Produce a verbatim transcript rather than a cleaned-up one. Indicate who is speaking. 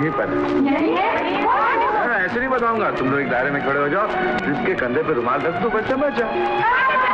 Speaker 1: यहीं पर है। ऐसे नहीं बताऊंगा, तुम लोग एक दायरे में खड़े हो जाओ, जिसके कंधे पे रुमाल रख दो, बच्चा बच जाओ।